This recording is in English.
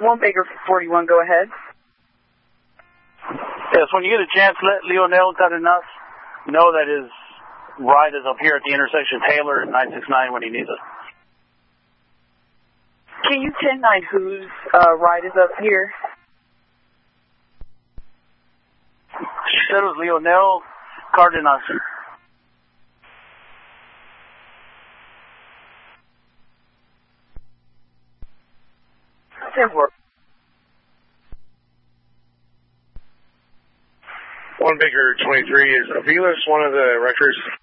1 Baker 41, go ahead. Yes, when you get a chance, let Leonel Cardenas know that his ride is up here at the intersection Taylor and 969 when he needs it. Can you 10-9 whose ride is up here? She said it was Leonel Cardenas. That works. 1 Baker 23, is Aviles one of the wreckers?